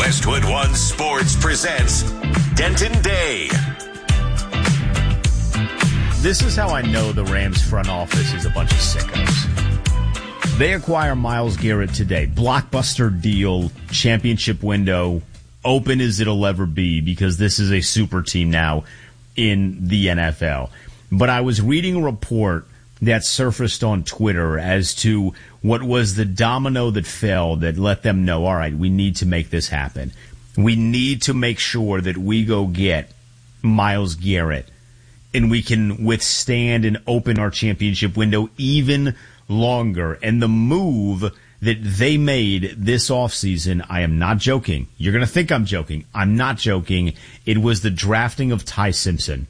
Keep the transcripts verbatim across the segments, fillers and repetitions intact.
Westwood One Sports presents Denton Day. This is how I know the Rams front office is a bunch of sickos. They acquire Myles Garrett today. Blockbuster deal, championship window, open as it'll ever be because this is a super team now in the N F L. But I was reading a report that surfaced on Twitter as to what was the domino that fell that let them know, all right, we need to make this happen. We need to make sure that we go get Myles Garrett and we can withstand and open our championship window even longer. And the move that they made this offseason, I am not joking. You're going to think I'm joking. I'm not joking. It was the drafting of Ty Simpson.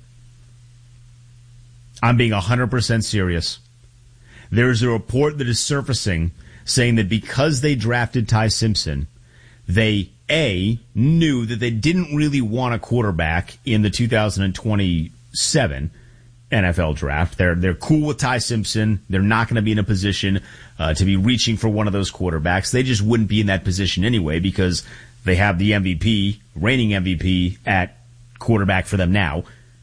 I'm being one hundred percent serious. There's a report that is surfacing saying that because they drafted Ty Simpson, they, A, knew that they didn't really want a quarterback in the two thousand twenty-seven N F L draft. They're they're cool with Ty Simpson. They're not going to be in a position uh, to be reaching for one of those quarterbacks. They just wouldn't be in that position anyway because they have the M V P, reigning M V P at quarterback for them now.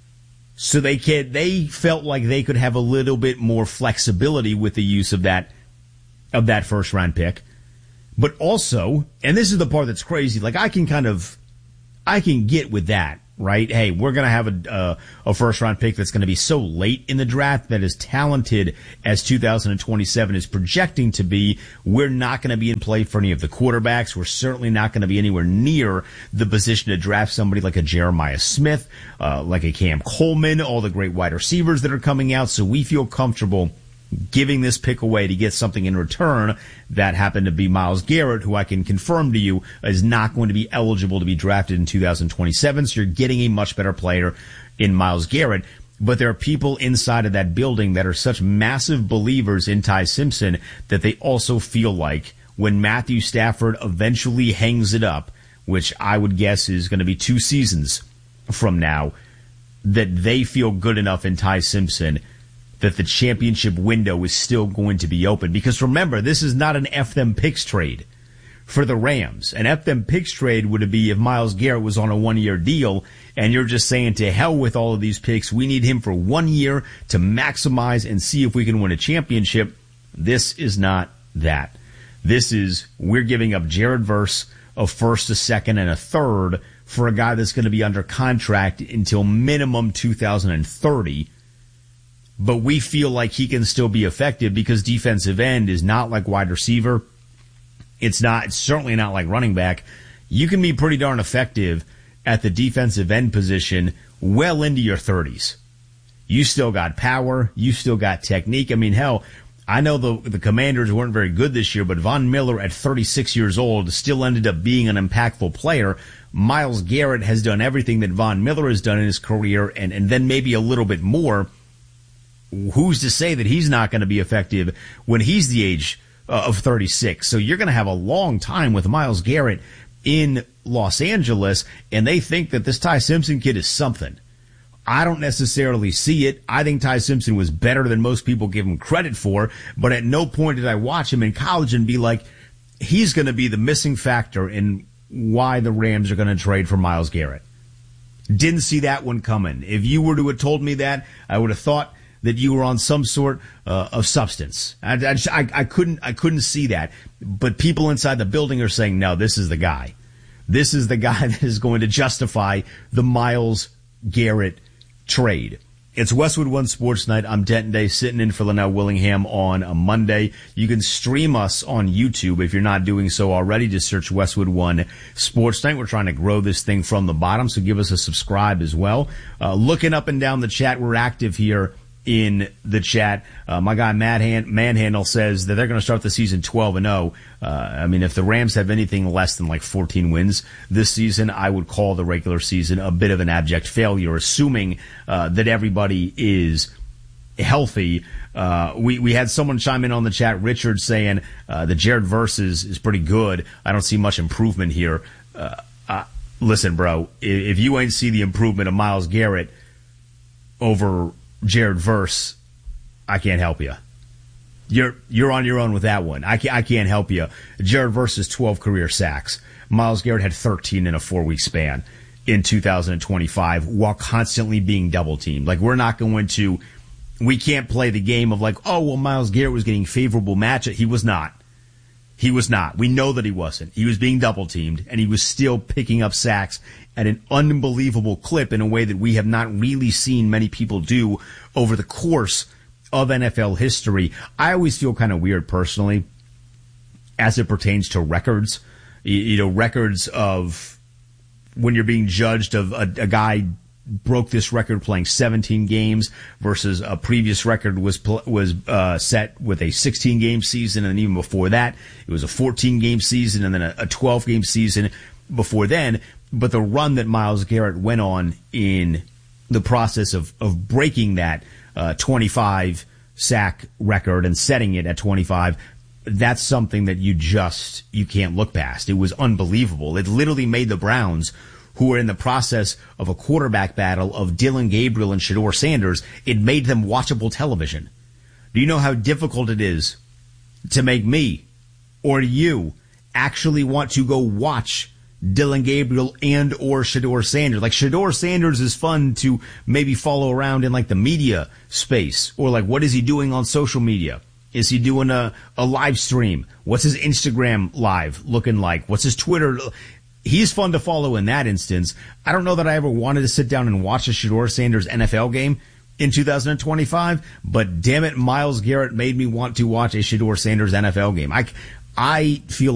So they could, they felt like they could have a little bit more flexibility with the use of that of that first round pick. But also, and this is the part that's crazy, like I can kind of I can get with that, right? Hey, we're going to have a uh, a first round pick that's going to be so late in the draft that as talented as two thousand twenty-seven is projecting to be, we're not going to be in play for any of the quarterbacks. We're certainly not going to be anywhere near the position to draft somebody like a Jeremiah Smith, uh, like a Cam Coleman, all the great wide receivers that are coming out. So we feel comfortable giving this pick away to get something in return. That happened to be Myles Garrett, who I can confirm to you is not going to be eligible to be drafted in two thousand twenty-seven. So you're getting a much better player in Myles Garrett. But there are people inside of that building that are such massive believers in Ty Simpson that they also feel like when Matthew Stafford eventually hangs it up, which I would guess is going to be two seasons from now, that they feel good enough in Ty Simpson that the championship window is still going to be open. Because remember, this is not an F them picks trade for the Rams. An F them picks trade would be if Myles Garrett was on a one-year deal and you're just saying to hell with all of these picks. We need him for one year to maximize and see if we can win a championship. This is not that. This is, we're giving up Jared Verse, a first, a second, and a third for a guy that's going to be under contract until minimum two thousand thirty. But we feel like he can still be effective because defensive end is not like wide receiver. It's not, it's certainly not like running back. You can be pretty darn effective at the defensive end position well into your thirties. You still got power. You still got technique. I mean, hell, I know the, the Commanders weren't very good this year, but Von Miller at thirty-six years old still ended up being an impactful player. Myles Garrett has done everything that Von Miller has done in his career and, and then maybe a little bit more. Who's to say that he's not going to be effective when he's the age uh, of thirty-six? So you're going to have a long time with Myles Garrett in Los Angeles, and they think that this Ty Simpson kid is something. I don't necessarily see it. I think Ty Simpson was better than most people give him credit for, but at no point did I watch him in college and be like, he's going to be the missing factor in why the Rams are going to trade for Myles Garrett. Didn't see that one coming. If you were to have told me that, I would have thought that you were on some sort uh, of substance. I, I, just, I, I couldn't, I couldn't see that. But people inside the building are saying, no, this is the guy. This is the guy that is going to justify the Myles Garrett trade. It's Westwood One Sports Night. I'm Denton Day, sitting in for Linnell Willingham on a Monday. You can stream us on YouTube if you're not doing so already. Just search Westwood One Sports Night. We're trying to grow this thing from the bottom, so give us a subscribe as well. Uh, looking up and down the chat, we're active here in the chat. Uh, my guy Mad Hand, Manhandle says that they're going to start the season twelve and oh. Uh, I mean, if the Rams have anything less than like fourteen wins this season, I would call the regular season a bit of an abject failure, assuming uh, that everybody is healthy. Uh, we, we had someone chime in on the chat, Richard, saying uh, that Jared Verse is, is pretty good. I don't see much improvement here. Uh, uh, listen, bro, if, if you ain't see the improvement of Myles Garrett over Jared Verse, I can't help you. You're you're on your own with that one. I can't, I can't help you. Jared Verse's twelve career sacks. Myles Garrett had thirteen in a four-week span in two thousand twenty-five while constantly being double-teamed. Like, we're not going to – we can't play the game of like, oh, well, Myles Garrett was getting favorable matchup. He was not. He was not. We know that he wasn't. He was being double-teamed, and he was still picking up sacks at an unbelievable clip in a way that we have not really seen many people do over the course of N F L history. I always feel kind of weird personally as it pertains to records. You know, records of when you're being judged of a, a guy broke this record playing seventeen games versus a previous record was was uh, set with a sixteen game season, and even before that it was a fourteen game season, and then a, a twelve game season before then. But the run that Myles Garrett went on in the process of of breaking that uh, twenty-five sack record and setting it at twenty-five, that's something that you just you can't look past. It was unbelievable. It literally made the Browns, who are in the process of a quarterback battle of Dillon Gabriel and Shedeur Sanders, it made them watchable television. Do you know how difficult it is to make me or you actually want to go watch Dillon Gabriel and or Shedeur Sanders? Like, Shedeur Sanders is fun to maybe follow around in like the media space, or like, what is he doing on social media? Is he doing a, a live stream? What's his Instagram live looking like? What's his Twitter? He's fun to follow in that instance. I don't know that I ever wanted to sit down and watch a Shedeur Sanders N F L game in two thousand twenty-five, but damn it, Myles Garrett made me want to watch a Shedeur Sanders N F L game. I, I feel